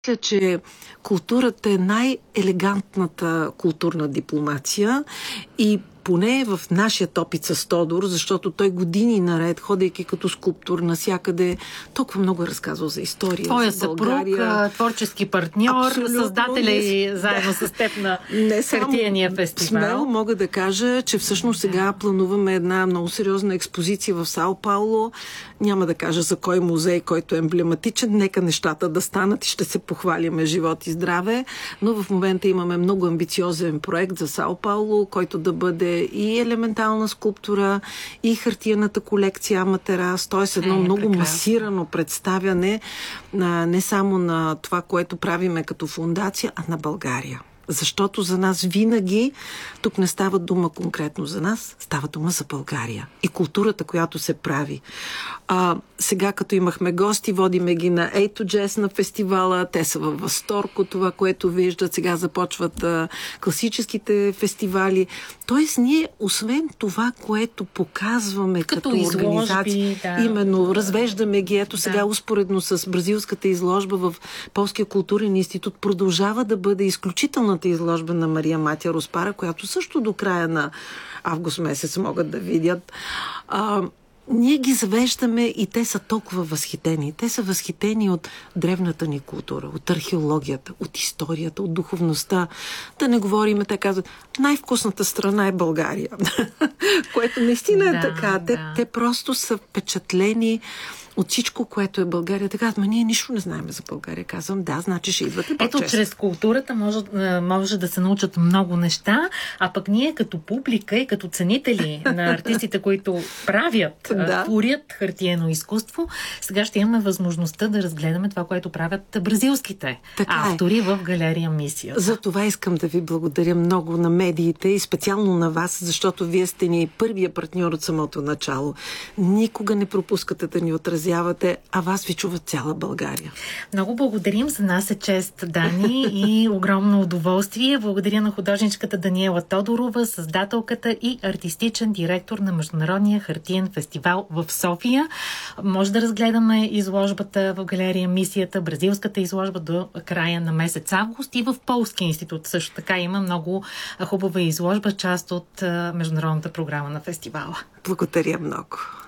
Мисля, че културата е най-елегантната културна дипломация и поне в нашия опит с Тодор, защото той години наред, ходейки като скулптор насякъде, толкова много е разказвал за история, твоя за България. Съпруг, творчески партньор, създателя и заедно с теб на хартиения фестивал. Смело мога да кажа, че всъщност сега плануваме една много сериозна експозиция в Сао Пауло. Няма да кажа за кой музей, който е емблематичен. Нека нещата да станат и ще се похвалиме живот и здраве. Но в момента имаме много амбициозен проект за Сао Пауло, който да бъде и елементална скулптура, и хартияната колекция Аматерас, т.е. едно много масирано представяне не само на това, което правиме като фондация, а на България. Защото за нас винаги, тук не става дума конкретно за нас, става дума за България и културата, която се прави. Сега, като имахме гости, водиме ги на A2 Jazz на фестивала, те са във възторг от това, което виждат. Сега започват класическите фестивали. Тоест, ние, освен това, което показваме като организация, именно развеждаме ги. Ето сега, успоредно с бразилската изложба в Полския културен институт, продължава да бъде изключителната изложба на Мария Матия Роспара, която също до края на август месец могат да видят. Ние ги завеждаме и те са толкова възхитени. Те са възхитени от древната ни култура, от археологията, от историята, от духовността. Да не говорим, те казват, най-вкусната страна е България. Което наистина е така. Те просто са впечатлени от всичко, което е България. Така, ние нищо не знаем за България. Казвам, значи ще идвате по-често. Ето, чрез културата може да се научат много неща, а пък ние като публика и като ценители на артистите, които правят, творят хартиено изкуство, сега ще имаме възможността да разгледаме това, което правят бразилските автори в галерия Мисия. За това искам да ви благодаря много на медиите и специално на вас, защото вие сте ни първия партньор от самото начало. Никога не пропускате да ни отразявате, а вас ви чува цяла България. Много благодарим. За нас е чест, Дани, и огромно удоволствие. Благодаря на художничката Даниела Тодорова, създателката и артистичен директор на Международния хартиен фестивал в София. Може да разгледаме изложбата в галерия Мисията, бразилската изложба до края на месец август, и в Полския институт също така има много хубава изложба, част от международната програма на фестивала. Благодаря много.